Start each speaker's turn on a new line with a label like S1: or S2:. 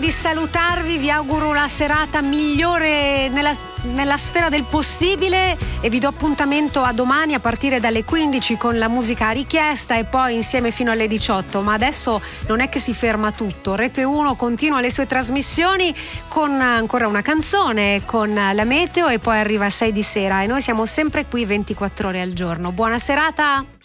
S1: di salutarvi, vi auguro una serata migliore nella sfera del possibile e vi do appuntamento a domani a partire dalle 15 con la musica a richiesta e poi insieme fino alle 18. Ma adesso non è che si ferma tutto, Rete 1 continua le sue trasmissioni con ancora una canzone, con la meteo e poi arriva a 6 di sera e noi siamo sempre qui 24 ore al giorno. Buona serata.